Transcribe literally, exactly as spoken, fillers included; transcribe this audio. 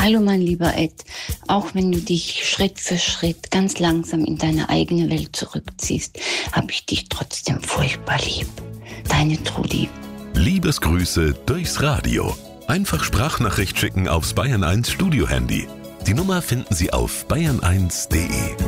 Hallo mein lieber Ed, auch wenn du dich Schritt für Schritt ganz langsam in deine eigene Welt zurückziehst, habe ich dich trotzdem furchtbar lieb. Deine Trudi. Liebesgrüße durchs Radio. Einfach Sprachnachricht schicken aufs Bayern eins Studio-Handy. Die Nummer finden Sie auf bayern eins punkt de.